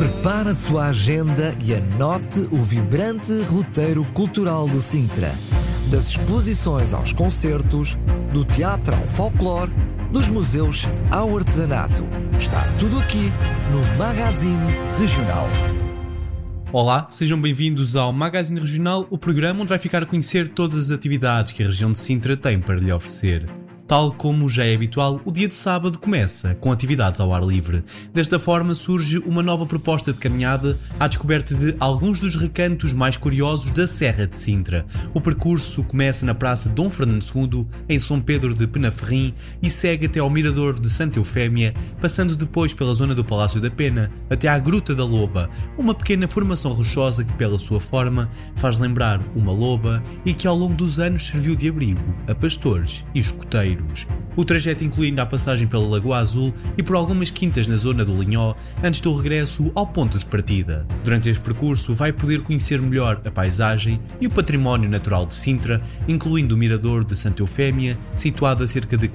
Prepare a sua agenda e anote o vibrante roteiro cultural de Sintra. Das exposições aos concertos, do teatro ao folclore, dos museus ao artesanato. Está tudo aqui no Magazine Regional. Olá, sejam bem-vindos ao Magazine Regional, o programa onde vai ficar a conhecer todas as atividades que a região de Sintra tem para lhe oferecer. Tal como já é habitual, o dia de sábado começa com atividades ao ar livre. Desta forma surge uma nova proposta de caminhada à descoberta de alguns dos recantos mais curiosos da Serra de Sintra. O percurso começa na Praça Dom Fernando II, em São Pedro de Penaferrim, e segue até ao Mirador de Santa Eufémia, passando depois pela zona do Palácio da Pena, até à Gruta da Loba, uma pequena formação rochosa que, pela sua forma, faz lembrar uma loba e que ao longo dos anos serviu de abrigo a pastores e escuteiros. O trajeto inclui ainda a passagem pela Lagoa Azul e por algumas quintas na zona do Linhó, antes do regresso ao ponto de partida. Durante este percurso vai poder conhecer melhor a paisagem e o património natural de Sintra, incluindo o Mirador de Santa Eufémia, situado a cerca de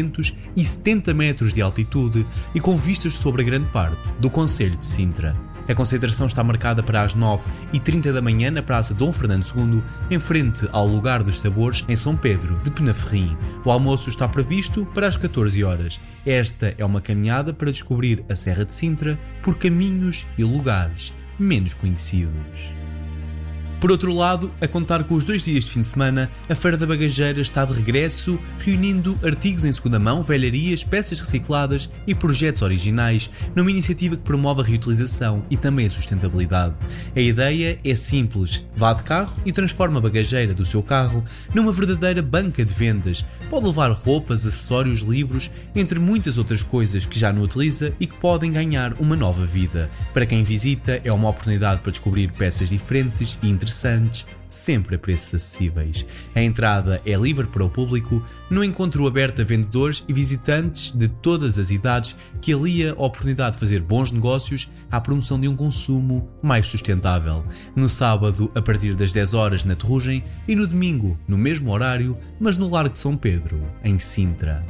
470 metros de altitude e com vistas sobre a grande parte do concelho de Sintra. A concentração está marcada para as 9h30 da manhã na Praça Dom Fernando II, em frente ao Lugar dos Sabores, em São Pedro de Penaferrim. O almoço está previsto para as 14 horas. Esta é uma caminhada para descobrir a Serra de Sintra por caminhos e lugares menos conhecidos. Por outro lado, a contar com os 2 dias de fim de semana, a Feira da Bagageira está de regresso, reunindo artigos em segunda mão, velharias, peças recicladas e projetos originais, numa iniciativa que promove a reutilização e também a sustentabilidade. A ideia é simples: vá de carro e transforma a bagageira do seu carro numa verdadeira banca de vendas. Pode levar roupas, acessórios, livros, entre muitas outras coisas que já não utiliza e que podem ganhar uma nova vida. Para quem visita, é uma oportunidade para descobrir peças diferentes e interessantes, sempre a preços acessíveis. A entrada é livre para o público, num encontro aberto a vendedores e visitantes de todas as idades, que alia a oportunidade de fazer bons negócios à promoção de um consumo mais sustentável. No sábado, a partir das 10 horas na Terrugem, e no domingo, no mesmo horário, mas no Largo de São Pedro, em Sintra.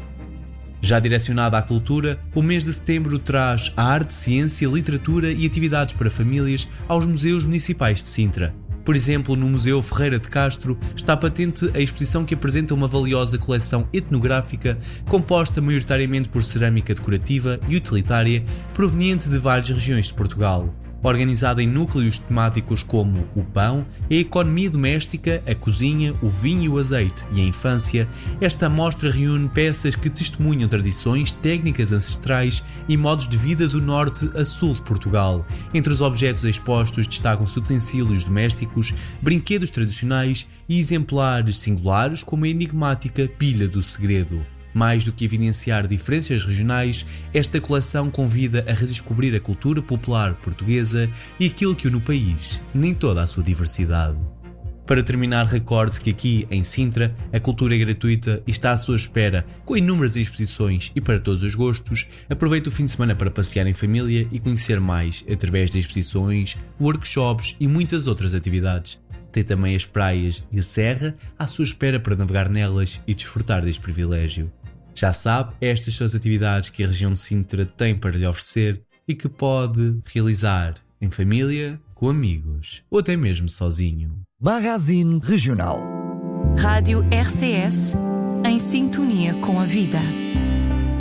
Já direcionada à cultura, o mês de setembro traz a arte, ciência, literatura e atividades para famílias aos museus municipais de Sintra. Por exemplo, no Museu Ferreira de Castro está patente a exposição que apresenta uma valiosa coleção etnográfica composta maioritariamente por cerâmica decorativa e utilitária proveniente de várias regiões de Portugal. Organizada em núcleos temáticos como o pão, a economia doméstica, a cozinha, o vinho e o azeite e a infância, esta amostra reúne peças que testemunham tradições, técnicas ancestrais e modos de vida do norte a sul de Portugal. Entre os objetos expostos destacam-se utensílios domésticos, brinquedos tradicionais e exemplares singulares como a enigmática Pilha do Segredo. Mais do que evidenciar diferenças regionais, esta coleção convida a redescobrir a cultura popular portuguesa e aquilo que une o país, nem toda a sua diversidade. Para terminar, recorde-se que aqui, em Sintra, a cultura é gratuita e está à sua espera, com inúmeras exposições e para todos os gostos. Aproveite o fim de semana para passear em família e conhecer mais através de exposições, workshops e muitas outras atividades. Tem também as praias e a serra à sua espera para navegar nelas e desfrutar deste privilégio. Já sabe, estas são as atividades que a região de Sintra tem para lhe oferecer e que pode realizar em família, com amigos ou até mesmo sozinho. Magazine Regional. Rádio RCS, em sintonia com a vida.